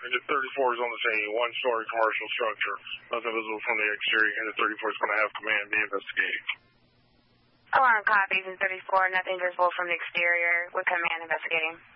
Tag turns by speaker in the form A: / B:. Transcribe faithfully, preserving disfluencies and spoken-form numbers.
A: Unit thirty-four is on the scene, one-story commercial structure. Nothing visible from the exterior. Unit thirty-four is going to have command be investigating.
B: Alarm copies in thirty-four, nothing visible from the exterior with command investigating.